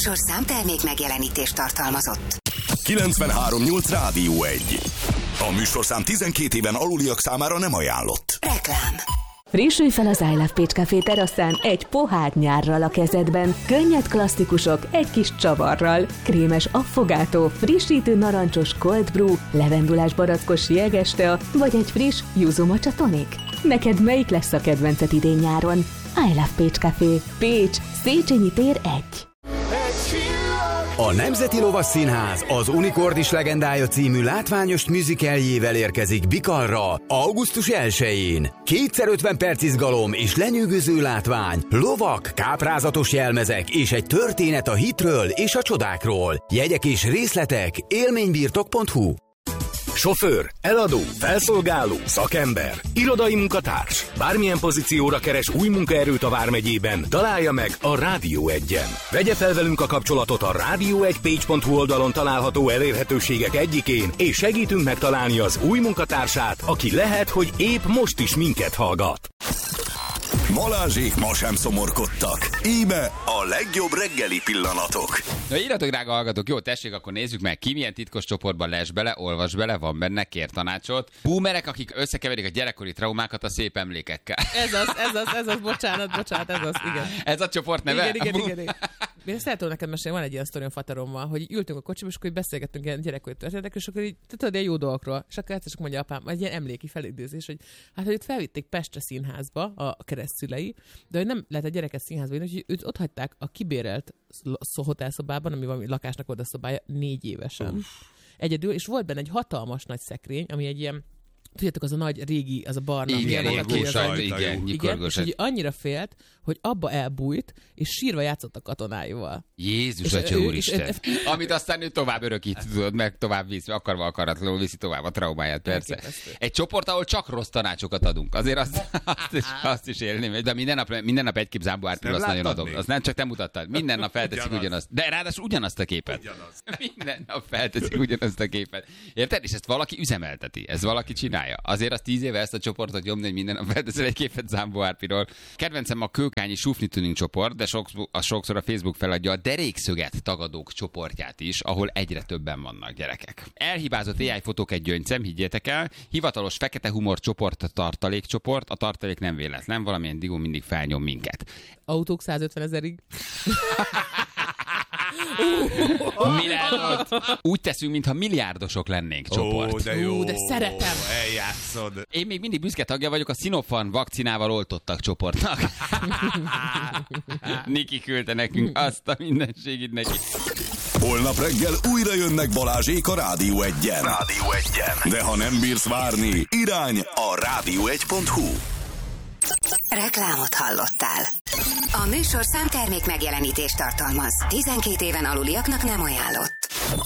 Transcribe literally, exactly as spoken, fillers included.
műsorszám termék megjelenítést tartalmazott. kilencvenhárom nyolc Rádió egy. A műsorszám tizenkét éven aluliak számára nem ajánlott. Reklám. Frissülj fel az I Love Pécs Café teraszán egy pohár nyárral a kezedben, könnyed klasszikusok egy kis csavarral, krémes affogátó, frissítő narancsos cold brew, levendulás barackos jegestea, vagy egy friss yuzu matcha tonic. Neked melyik lesz a kedvenced idén nyáron? I Love Pécs Café. Pécs, Széchenyi tér egy. A Nemzeti Lovasszínház az Unikordis legendája című látványos musicalljével érkezik Bikarra augusztus elsején. Kétszer ötven perc izgalom és lenyűgöző látvány, lovak, káprázatos jelmezek és egy történet a hitről és a csodákról. Jegyek és részletek élménybirtok pont hu. Sofőr, eladó, felszolgáló, szakember, irodai munkatárs. Bármilyen pozícióra keres új munkaerőt a Vármegyében, találja meg a Rádió egyen. Vegye fel velünk a kapcsolatot a rádió egy pécs pont hu oldalon található elérhetőségek egyikén, és segítünk megtalálni az új munkatársát, aki lehet, hogy épp most is minket hallgat. Balázsék ma sem szomorkodtak. Íme a legjobb reggeli pillanatok. Na írjatok, drága hallgatók, jó, tessék, akkor nézzük meg, ki milyen titkos csoportban les bele, olvas bele, van benne, kér tanácsot. Boomerek, akik összekeverik a gyerekkori traumákat a szép emlékekkel. Ez az, ez az, ez az, bocsánat, bocsánat, ez az, igen. Ez a csoport neve? Igen, igen, igen, igen. Én ezt el tudom neked mesélni, van egy ilyen sztorium faterommal, hogy ültünk a kocsiba, és akkor beszélgettünk ilyen gyerekkori történetekről, és akkor így, tudod, ilyen jó dolgokról. És akkor egyszer mondja apám, egy ilyen emléki felidézés, hogy hát, hogy őt felvitték Pestre színházba a keresztszülei, de hogy nem lehet a gyereket színházba vinni, hogy őt ott hagyták a kibérelt hotelszobában, ami valami lakásnak oda szobája, négy évesen. Uff. Egyedül, és volt benne egy hatalmas nagy szekrény, ami egy ilyen, tudjátok, az a nagy régi, az a barna. Igen, igen, igen, igen, igen, és hogy annyira félt, hogy abba elbújt, és sírva játszott a katonáival. Jézus, Atya Úristen. Amit aztán ő tovább örökít, tudod, meg tovább visz, akarva akaratlanul viszi tovább a traumáját, persze. Egy csoport, ahol csak rossz tanácsokat adunk. Azért azt, azt, is, azt is élném. De minden nap, minden nap egy kép Zámbó Árpiról, azt nagyon adom. Azt nem csak te mutattad. Minden nap felteszik ugyanaz. ugyanazt. De ráadásul ugyanazt a képet. Ugyanaz. Minden nap felteszik ugyanazt a képet. Érted? És ezt valaki üzemelteti. Ez valaki csinálja. Azért az tíz éve ezt a csoportot nyomni, hogy minden nap felteszel egy képet Zámbó Árpiról. Kedvencem a Kőkányi Sufni Tuning csoport, de sokszor, a sokszor a Facebook feladja a derékszöget tagadók csoportját is, ahol egyre többen vannak gyerekek. Elhibázott á i fotók egy gyöngyszem, higgyétek el. Hivatalos fekete humor csoport a tartalékcsoport. A tartalék nem véletlen, valamilyen digó mindig felnyom minket. Autók százötven ezerig. Milliárdot. Úgy teszünk, mintha milliárdosok lennénk csoport. Ó, de jó. Ú, de szeretem. Eljátszod. Én még mindig büszke tagja vagyok a Sinopharm vakcinával oltottak csoportnak. Niki küldte nekünk azt a mindenségit neki. Holnap reggel újra jönnek Balázsék a Rádió egyen. Rádió egyen. De ha nem bírsz várni, irány a rádió egy pont hu. Reklámot hallottál. A műsorszám termék megjelenítést tartalmaz. tizenkét éven aluliaknak nem ajánlott.